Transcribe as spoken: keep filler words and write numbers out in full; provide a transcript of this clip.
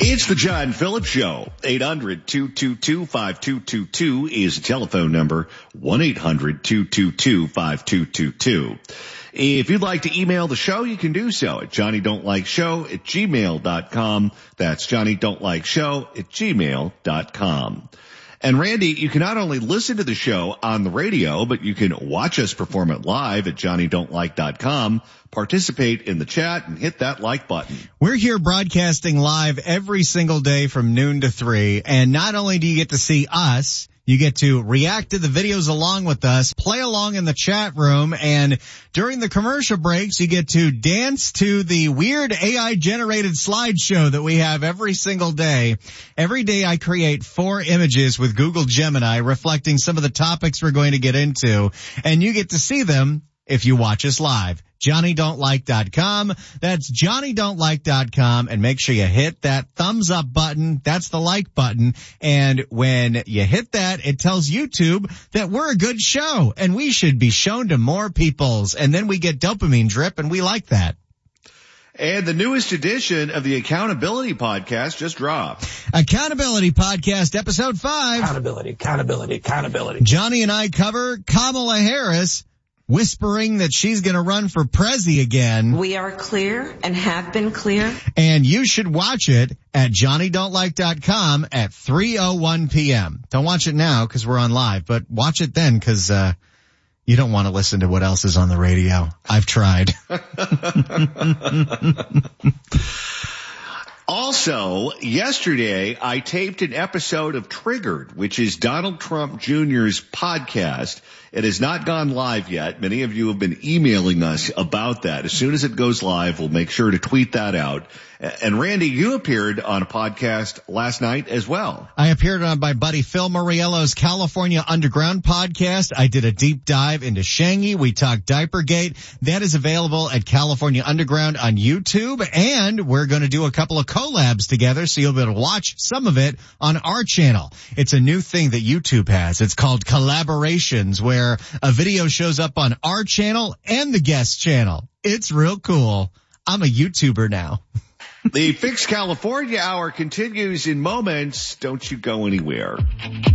It's the John Phillips Show. eight hundred, two two two, five two two two is the telephone number. one eight hundred, two two two, five two two two. If you'd like to email the show, you can do so at johnny don't like show at gmail dot com. That's johnny don't like show at gmail dot com. And Randy, you can not only listen to the show on the radio, but you can watch us perform it live at johnny don't like dot com. Participate in the chat and hit that like button. We're here broadcasting live every single day from noon to three. And not only do you get to see us, you get to react to the videos along with us, play along in the chat room, and during the commercial breaks, you get to dance to the weird A I-generated slideshow that we have every single day. Every day I create four images with Google Gemini reflecting some of the topics we're going to get into, and you get to see them if you watch us live. johnny don't like dot com. That's johnny don't like dot com. And make sure you hit that thumbs up button. That's the like button. And when you hit that, it tells YouTube that we're a good show and we should be shown to more peoples. And then we get dopamine drip, and we like that. And the newest edition of the Accountability Podcast just dropped. Accountability Podcast, episode five. Accountability, accountability, accountability. Johnny and I cover Kamala Harris whispering that she's going to run for prezi again. We are clear and have been clear. And you should watch it at johnny don't like dot com at three oh one p.m. Don't watch it now because we're on live, but watch it then because uh you don't want to listen to what else is on the radio. I've tried. Also, yesterday, I taped an episode of Triggered, which is Donald Trump Junior's podcast. It has not gone live yet. Many of you have been emailing us about that. As soon as it goes live, we'll make sure to tweet that out. And Randy, you appeared on a podcast last night as well. I appeared on my buddy Phil Moriello's California Underground podcast. I did a deep dive into Shangy. We talked Diapergate. That is available at California Underground on YouTube. And we're going to do a couple of collabs together, so you'll be able to watch some of it on our channel. It's a new thing that YouTube has. It's called collaborations, where a video shows up on our channel and the guest channel. It's real cool. I'm a YouTuber now. The Fix California Hour continues in moments. Don't you go anywhere.